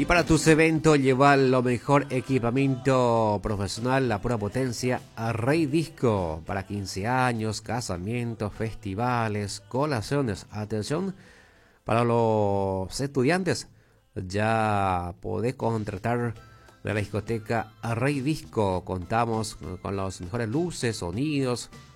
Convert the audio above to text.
Y para tus eventos, lleva lo mejor equipamiento profesional, la pura potencia a Rey Disco. Para 15 años, casamientos, festivales, colaciones. Atención, para los estudiantes, ya podés contratar de la discoteca Rey Disco. Contamos con las mejores luces, sonidos,